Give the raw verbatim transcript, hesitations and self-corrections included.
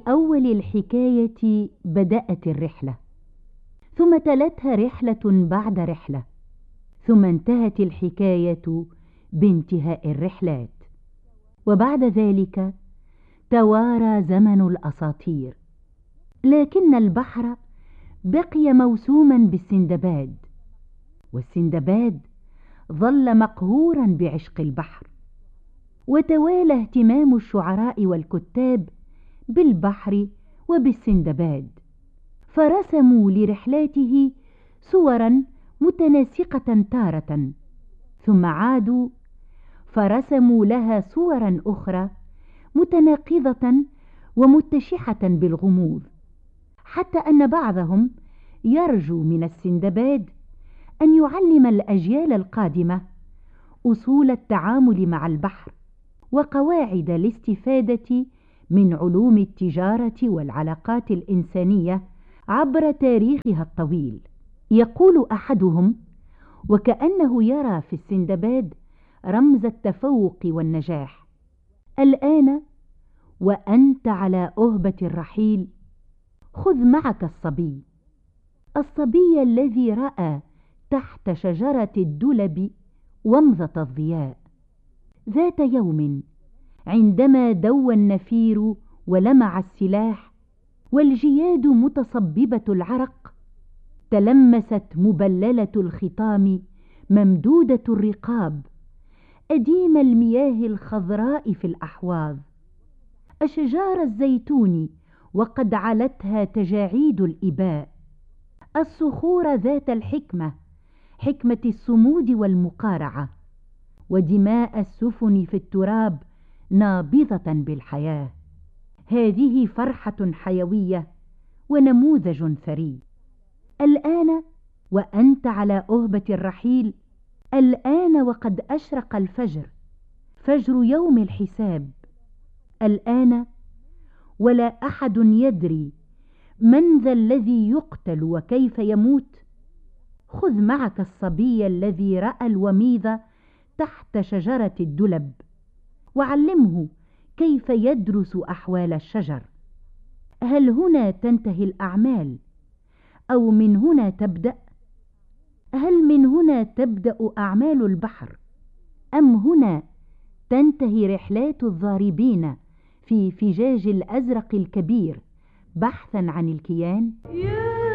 أول الحكاية بدأت الرحلة، ثم تلتها رحلة بعد رحلة، ثم انتهت الحكاية بانتهاء الرحلات. وبعد ذلك توارى زمن الأساطير، لكن البحر بقي موسوما بالسندباد، والسندباد ظل مقهورا بعشق البحر. وتوالى اهتمام الشعراء والكتاب بالبحر وبالسندباد، فرسموا لرحلاته صورا متناسقة تارة، ثم عادوا فرسموا لها صورا أخرى متناقضة ومتشحة بالغموض، حتى أن بعضهم يرجو من السندباد أن يعلم الأجيال القادمة أصول التعامل مع البحر وقواعد الاستفادة من علوم التجارة والعلاقات الإنسانية عبر تاريخها الطويل. يقول أحدهم، وكأنه يرى في السندباد رمز التفوق والنجاح: الآن وأنت على أهبة الرحيل خذ معك الصبي، الصبي الذي رأى تحت شجرة الدلب ومضة الضياء. ذات يوم عندما دوى النفير ولمع السلاح والجياد متصببة العرق، تلمست مبللة الخطام ممدودة الرقاب أديم المياه الخضراء في الأحواض، أشجار الزيتون وقد علتها تجاعيد الإباء، الصخور ذات الحكمة، حكمة الصمود والمقارعة، ودماء السفن في التراب نابضة بالحياة. هذه فرحة حيوية ونموذج ثري. الآن وأنت على أهبة الرحيل، الآن وقد أشرق الفجر، فجر يوم الحساب. الآن ولا أحد يدري من ذا الذي يقتل وكيف يموت. خذ معك الصبي الذي رأى الوميض تحت شجرة الدلب، وعلمه كيف يدرس أحوال الشجر. هل هنا تنتهي الأعمال أو من هنا تبدأ؟ هل من هنا تبدأ أعمال البحر أم هنا تنتهي رحلات الضاربين في فجاج الأزرق الكبير بحثا عن الكيان؟